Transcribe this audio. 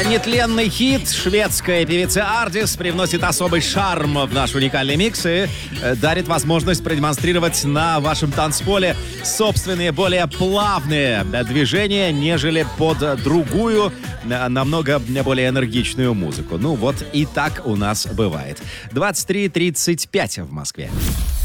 нетленный хит. Шведская певица Ардис привносит особый шарм в наш уникальный микс и дарит возможность продемонстрировать на вашем танцполе собственные, более плавные движения, нежели под другую, намного более энергичную музыку. Ну вот и так у нас бывает. 23:35 в Москве.